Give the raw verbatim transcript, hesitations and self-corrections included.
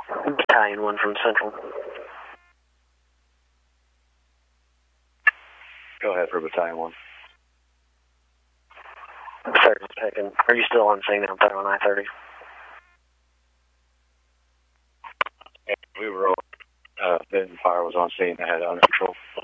Battalion one from Central. Go ahead for Battalion one. thirty second. Are you still on scene out there on I thirty? Yeah, we were all, uh, then fire was on scene. I had it under control.